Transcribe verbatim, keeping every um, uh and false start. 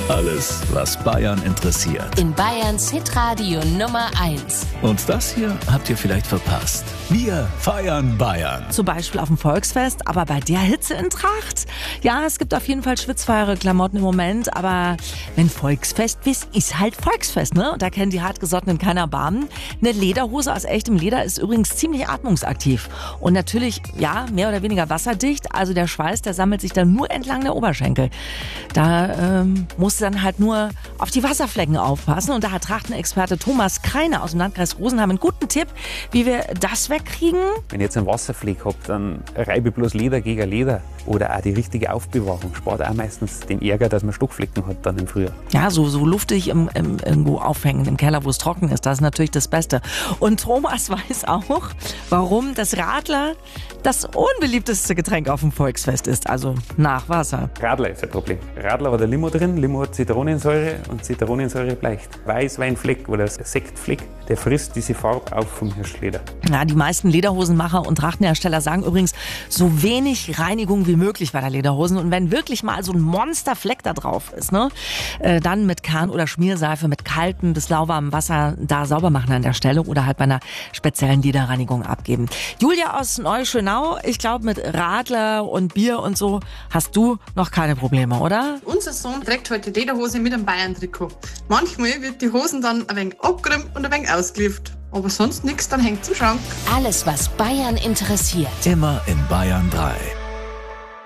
Alles, was Bayern interessiert. In Bayerns Hitradio Nummer eins. Und das hier habt ihr vielleicht verpasst. Wir feiern Bayern. Zum Beispiel auf dem Volksfest, aber bei der Hitze in Tracht? Ja, es gibt auf jeden Fall schwitzfreie Klamotten im Moment, aber wenn Volksfest ist, ist halt Volksfest, ne? Und da kennen die Hartgesottenen keiner Erbarmen. Eine Lederhose aus echtem Leder ist übrigens ziemlich atmungsaktiv. Und natürlich, ja, mehr oder weniger wasserdicht. Also der Schweiß, der sammelt sich dann nur entlang der Oberschenkel. Da ähm, musst du dann halt nur auf die Wasserflecken aufpassen. Und da hat Trachtenexperte Thomas Kreiner aus dem Landkreis Rosenheim einen guten Tipp, wie wir das wegkriegen. Wenn ihr jetzt einen Wasserfleck habt, dann reibe bloß Leder gegen Leder. Oder auch die richtige Aufbewahrung spart auch meistens den Ärger, dass man Stockflecken hat dann im Frühjahr. Ja, so, so luftig im, im, irgendwo aufhängen, im Keller, wo es trocken ist, das ist natürlich das Beste. Und Thomas weiß auch, warum das Radler das unbeliebteste Getränk auf dem Volksfest ist, also nach Wasser. Radler ist ein Problem. Radler hat ein Limo drin, Limo hat Zitronensäure und Zitronensäure bleicht. Weißweinfleck oder Sektfleck, der frisst diese Farbe auf vom Hirschleder. Ja, die meisten Lederhosenmacher und Trachtenhersteller sagen übrigens, so wenig Reinigung wie möglich bei der Lederhosen. Und wenn wirklich mal so ein Monsterfleck da drauf ist, ne, äh, dann mit Kern- oder Schmierseife mit kaltem bis lauwarmem Wasser da sauber machen an der Stelle oder halt bei einer speziellen Lederreinigung abgeben. Julia aus Neuschönau, ich glaube mit Radler und Bier und so hast du noch keine Probleme, oder? Unser Sohn trägt heute Lederhose mit einem Bayern-Trikot. Manchmal wird die Hosen dann ein wenig abgerimmt und ein wenig ausgelieft. Aber sonst nichts, dann hängt im Schrank. Alles, was Bayern interessiert. Immer in Bayern drei.